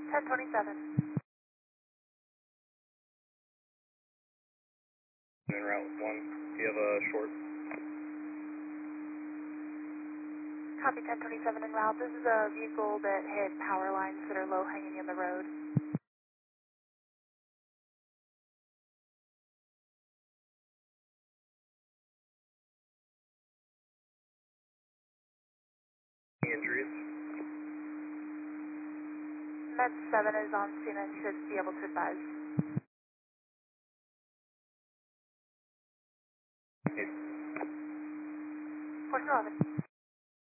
1027. In Route 1, do you have a short? Copy 1027 en route. This is a vehicle that hit power lines that are low hanging in the road. Any injuries? Med 7 is on scene and should be able to advise. Okay. 1411.